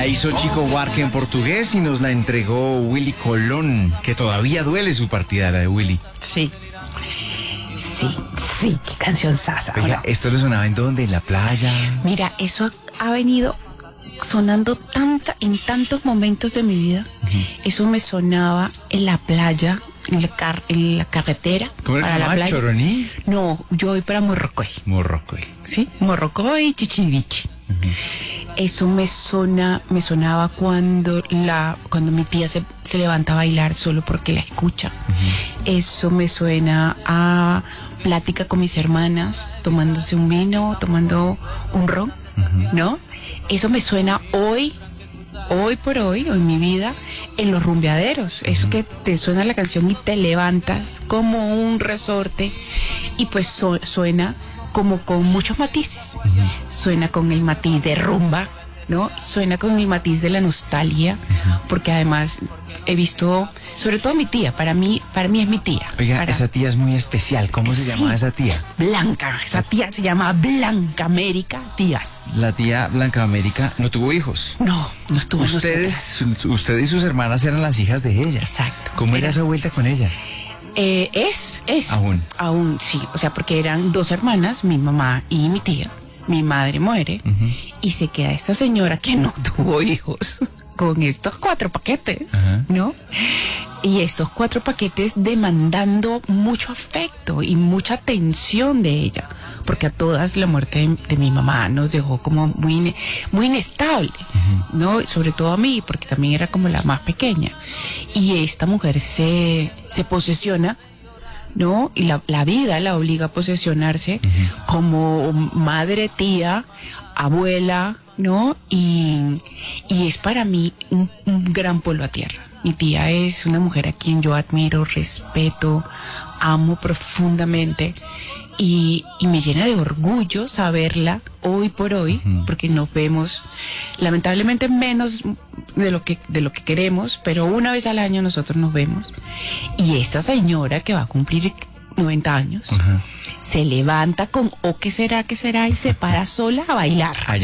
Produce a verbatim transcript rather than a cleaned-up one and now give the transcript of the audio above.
La hizo Chico Buarque en portugués y nos la entregó Willy Colón, que todavía duele su partida, la de Willy. Sí. Sí, sí, qué canción sasa. Oiga, ¿esto le sonaba en dónde? ¿En la playa? Mira, eso ha venido sonando tanta, en tantos momentos de mi vida. Uh-huh. Eso me sonaba en la playa, en la, car en la carretera. ¿Cómo era que se llama? ¿Choroní? No, yo voy para Morrocoy. Morrocoy. Sí, Morrocoy y Chichiriviche. Uh-huh. Eso me sona, me sonaba cuando la, cuando mi tía se, se levanta a bailar solo porque la escucha. Uh-huh. Eso me suena a plática con mis hermanas, tomándose un vino, tomando un ron, uh-huh. ¿no? Eso me suena hoy, hoy por hoy, en mi vida, en los rumbeaderos. Uh-huh. Eso que te suena la canción y te levantas como un resorte y pues so, suena como con muchos matices. Uh-huh. Suena con el matiz de rumba, ¿no? Suena con el matiz de la nostalgia, uh-huh. porque además he visto, sobre todo mi tía, para mí, para mí es mi tía. Oiga, para... esa tía es muy especial. ¿Cómo se sí. llama esa tía? Blanca, esa tía se llama Blanca América Díaz. La tía Blanca América no tuvo hijos. No, no tuvo. Ustedes, usted y sus hermanas eran las hijas de ella. Exacto. ¿Cómo era, era esa vuelta con ella? Eh, es, es. Aún. Aún, sí. O sea, porque eran dos hermanas, mi mamá y mi tía. Mi madre muere uh-huh. y se queda esta señora que no tuvo hijos con estos cuatro paquetes, uh-huh. ¿no? Y estos cuatro paquetes demandando mucho afecto y mucha atención de ella, porque a todas la muerte de, de mi mamá nos dejó como muy, muy inestables, uh-huh. ¿no? Sobre todo a mí, porque también era como la más pequeña. Y esta mujer se, se posesiona, ¿no? Y la, la vida la obliga a posesionarse uh-huh. como madre, tía, abuela, ¿no? Y, y es para mí un, un gran pueblo a tierra. Mi tía es una mujer a quien yo admiro, respeto, amo profundamente y, y me llena de orgullo saberla hoy por hoy, uh-huh. porque nos vemos lamentablemente menos de lo que de lo que queremos, pero una vez al año nosotros nos vemos. Y esta señora que va a cumplir noventa años, uh-huh. se levanta con o qué será, qué será y se para sola a bailar. Allá